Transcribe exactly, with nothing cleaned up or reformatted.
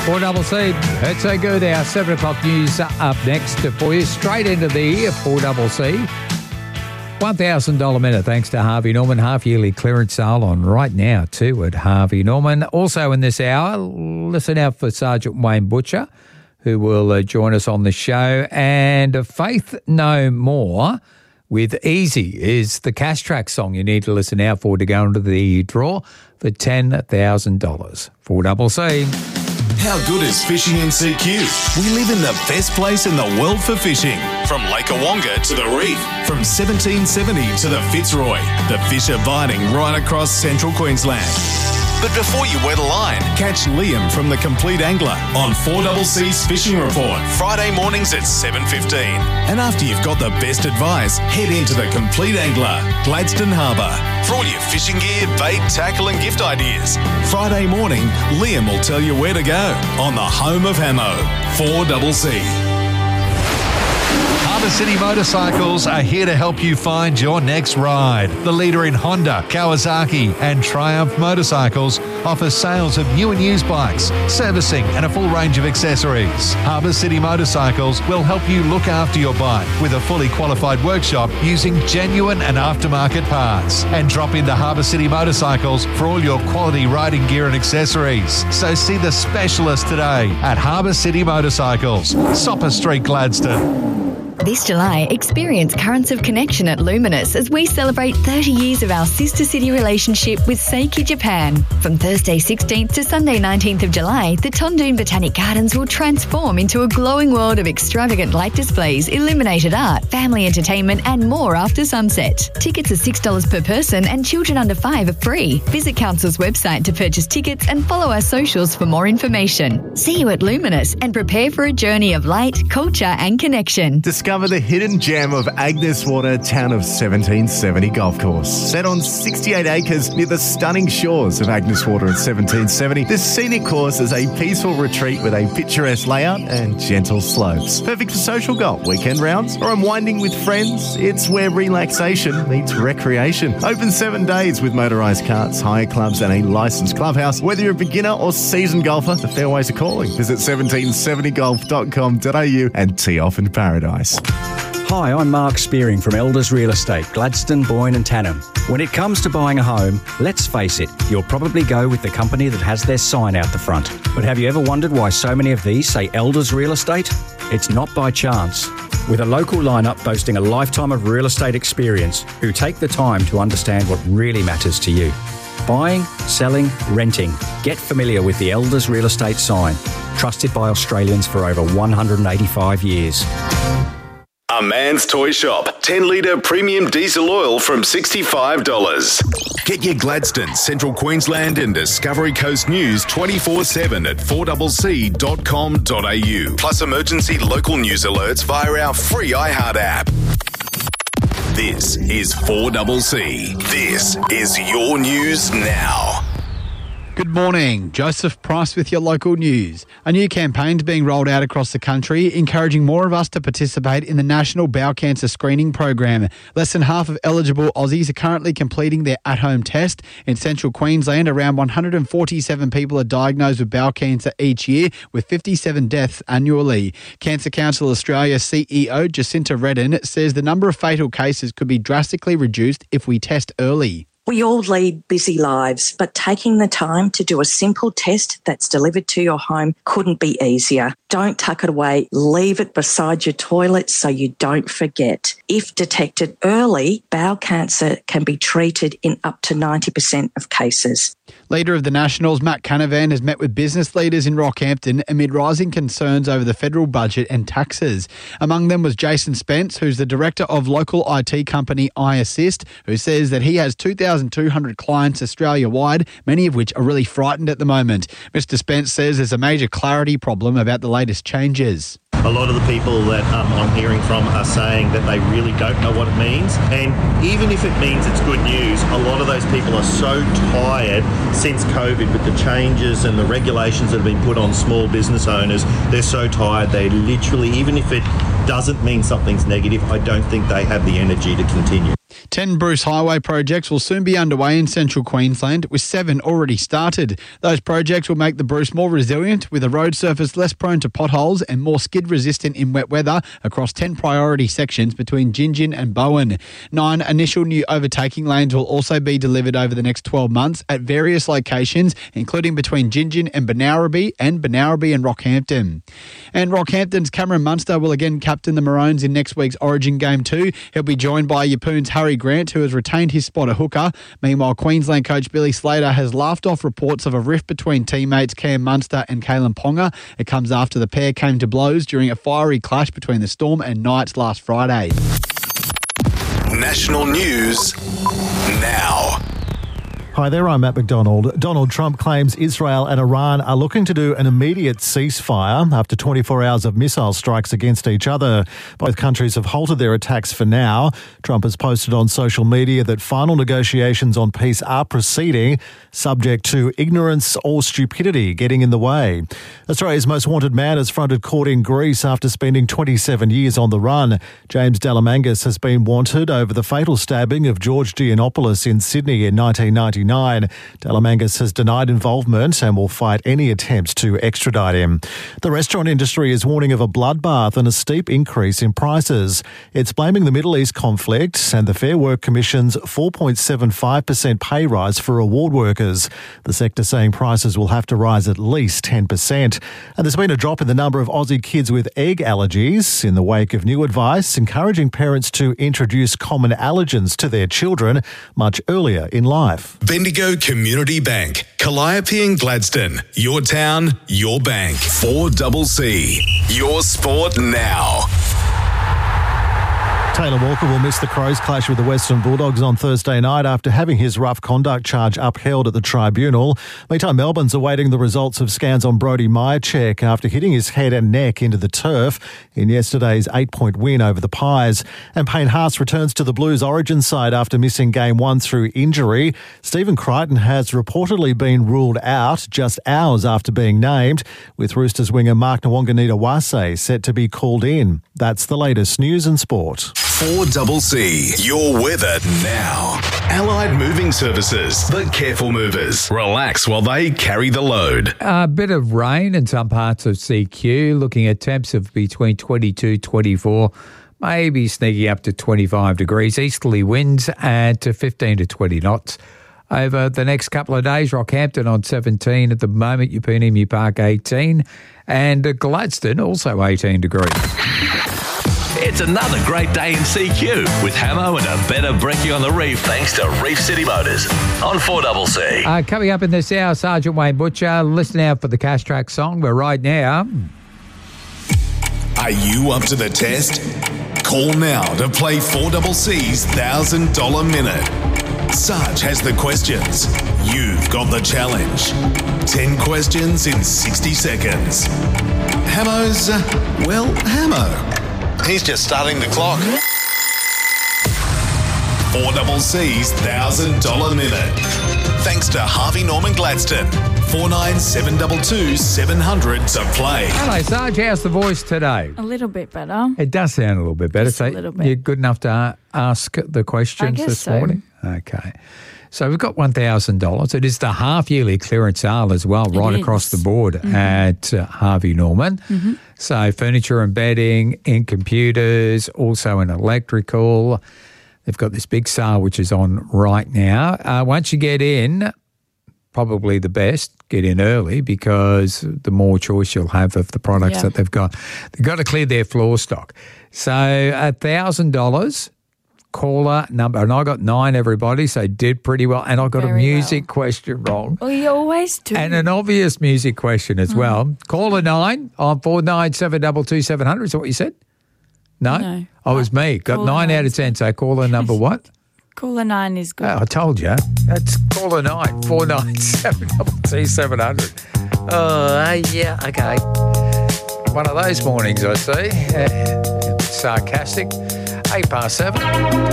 four C C, it's so good. Our seven o'clock news up next for you. Straight into the four C C. one thousand dollars minute thanks to Harvey Norman. Half-yearly clearance sale on right now too at Harvey Norman. Also in this hour, listen out for Sergeant Wayne Butcher, who will uh, join us on the show. And Faith No More with Easy is the Cash Track song you need to listen out for to go into the draw for ten thousand dollars. four C C. How good is fishing in C Q? We live in the best place in the world for fishing. From Lake Awonga to the reef, from seventeen seventy to the Fitzroy, the fish are biting right across central Queensland. But before you wet a line, catch Liam from The Complete Angler on four C C's Fishing Report, Friday mornings at seven fifteen. And after you've got the best advice, head into The Complete Angler, Gladstone Harbour, for all your fishing gear, bait, tackle and gift ideas. Friday morning, Liam will tell you where to go on the home of Hamo, four C C. Harbour City Motorcycles are here to help you find your next ride. The leader in Honda, Kawasaki and Triumph motorcycles offers sales of new and used bikes, servicing and a full range of accessories. Harbour City Motorcycles will help you look after your bike with a fully qualified workshop using genuine and aftermarket parts. And drop into Harbour City Motorcycles for all your quality riding gear and accessories. So see the specialist today at Harbour City Motorcycles, Sopper Street, Gladstone. This July, experience Currents of Connection at Luminous as we celebrate thirty years of our sister city relationship with Seiki Japan. From Thursday sixteenth to Sunday nineteenth of July, the Tondoon Botanic Gardens will transform into a glowing world of extravagant light displays, illuminated art, family entertainment and more after sunset. Tickets are six dollars per person and children under five are free. Visit Council's website to purchase tickets and follow our socials for more information. See you at Luminous and prepare for a journey of light, culture and connection. Discover the hidden gem of Agnes Water, town of seventeen seventy Golf Course. Set on sixty-eight acres near the stunning shores of Agnes Water in seventeen seventy, this scenic course is a peaceful retreat with a picturesque layout and gentle slopes. Perfect for social golf, weekend rounds, or unwinding with friends. It's where relaxation meets recreation. Open seven days with motorised carts, hire clubs and a licensed clubhouse. Whether you're a beginner or seasoned golfer, the fairways are calling. Visit seventeen seventy golf dot com dot a u and tee off in paradise. Hi, I'm Mark Spearing from Elders Real Estate, Gladstone, Boyne and Tannum. When it comes to buying a home, let's face it, you'll probably go with the company that has their sign out the front. But have you ever wondered why so many of these say Elders Real Estate? It's not by chance. With a local lineup boasting a lifetime of real estate experience who take the time to understand what really matters to you. Buying, selling, renting. Get familiar with the Elders Real Estate sign. Trusted by Australians for over one hundred eighty-five years. A Man's Toy Shop. ten litre premium diesel oil from sixty-five dollars. Get your Gladstone, Central Queensland and Discovery Coast news twenty-four seven at four C C dot com dot a u. Plus emergency local news alerts via our free iHeart app. This is four C C. This is your news now. Good morning. Joseph Price with your local news. A new campaign is being rolled out across the country, encouraging more of us to participate in the National Bowel Cancer Screening Program. Less than half of eligible Aussies are currently completing their at-home test. In central Queensland, around one hundred forty-seven people are diagnosed with bowel cancer each year, with fifty-seven deaths annually. Cancer Council Australia C E O Jacinta Redden says the number of fatal cases could be drastically reduced if we test early. We all lead busy lives, but taking the time to do a simple test that's delivered to your home couldn't be easier. Don't tuck it away. Leave it beside your toilet so you don't forget. If detected early, bowel cancer can be treated in up to ninety percent of cases. Leader of the Nationals, Matt Canavan, has met with business leaders in Rockhampton amid rising concerns over the federal budget and taxes. Among them was Jason Spence, who's the director of local I T company iAssist, who says that he has two thousand two hundred clients Australia-wide, many of which are really frightened at the moment. Mister Spence says there's a major clarity problem about the latest changes. A lot of the people that um, I'm hearing from are saying that they really don't know what it means. And even if it means it's good news, a lot of those people are so tired since COVID with the changes and the regulations that have been put on small business owners. They're so tired. They literally, even if it doesn't mean something's negative, I don't think they have the energy to continue. Ten Bruce Highway projects will soon be underway in central Queensland, with seven already started. Those projects will make the Bruce more resilient, with a road surface less prone to potholes and more skid resistant in wet weather across ten priority sections between Gingin and Bowen. Nine initial new overtaking lanes will also be delivered over the next twelve months at various locations, including between Gingin and Benowrabee and Benowrabee and Rockhampton. And Rockhampton's Cameron Munster will again captain the Maroons in next week's Origin Game two. He'll be joined by Yeppoon's Harry Grant, who has retained his spot at hooker. Meanwhile, Queensland coach Billy Slater has laughed off reports of a rift between teammates Cam Munster and Kalen Ponga. It comes after the pair came to blows during a fiery clash between the Storm and Knights last Friday. National news now. Hi there, I'm Matt McDonald. Donald Trump claims Israel and Iran are looking to do an immediate ceasefire after twenty-four hours of missile strikes against each other. Both countries have halted their attacks for now. Trump has posted on social media that final negotiations on peace are proceeding, subject to ignorance or stupidity getting in the way. Australia's most wanted man has fronted court in Greece after spending twenty-seven years on the run. James Delamangas has been wanted over the fatal stabbing of George Giannopoulos in Sydney in nineteen ninety-nine. Delamangas has denied involvement and will fight any attempts to extradite him. The restaurant industry is warning of a bloodbath and a steep increase in prices. It's blaming the Middle East conflict and the Fair Work Commission's four point seven five percent pay rise for award workers. The sector saying prices will have to rise at least ten percent. And there's been a drop in the number of Aussie kids with egg allergies in the wake of new advice encouraging parents to introduce common allergens to their children much earlier in life. Bendigo Community Bank, Calliope and Gladstone. Your town, your bank. four C C. Your sport now. Taylor Walker will miss the Crows clash with the Western Bulldogs on Thursday night after having his rough conduct charge upheld at the tribunal. Meantime, Melbourne's awaiting the results of scans on Brody Myercheck after hitting his head and neck into the turf in yesterday's eight-point win over the Pies. And Payne Haas returns to the Blues Origin side after missing game one through injury. Stephen Crichton has reportedly been ruled out just hours after being named, with Roosters winger Mark Nwanganita-Wase set to be called in. That's the latest news and sport. four C C. Your weather now. Allied Moving Services. The careful movers. Relax while they carry the load. A bit of rain in some parts of C Q, looking at temps of between twenty-two, twenty-four, maybe sneaking up to twenty-five degrees. Easterly winds at fifteen to twenty knots. Over the next couple of days, Rockhampton on seventeen at the moment, Yeppoonemu Park eighteen, and Gladstone also eighteen degrees. It's another great day in C Q with Hamo and a better brekkie on the reef thanks to Reef City Motors on four C C. Uh, coming up in this hour, Sergeant Wayne Butcher. Listen out for the Cash Track song, but right now... Are you up to the test? Call now to play four C C's one thousand dollars Minute. Sarge has the questions. You've got the challenge. ten questions in sixty seconds. Hamo's, uh, well, Hamo. He's just starting the clock. four C C's one thousand dollars Minute. Thanks to Harvey Norman Gladstone. four nine seven two two seven hundred to play. Hello, Sarge. How's the voice today? A little bit better. It does sound a little bit better. Just so a little bit. You're good enough to uh, ask the questions I guess this so. morning? Okay. So we've got one thousand dollars. It is the half-yearly clearance sale as well, It right is. across the board Mm-hmm. at uh, Harvey Norman. Mm-hmm. So furniture and bedding, in computers, also in electrical. They've got this big sale which is on right now. Uh, once you get in, probably the best, get in early because the more choice you'll have of the products Yeah. that they've got. They've got to clear their floor stock. So one thousand dollars. Caller number, and I got nine, everybody, so did pretty well. And I got Very a music well. question wrong. Well, you always do. And an obvious music question as Mm. well. Caller nine on four nine seven two two seven hundred. Is that what you said? No? No. Oh, it was me. Got Caller nine out nine. of ten. So caller number what? Caller nine is good. Oh, I told you. That's caller nine, four nine seven two two seven hundred. Oh, yeah, okay. One of those mornings, I see. Uh, sarcastic. Eight past seven.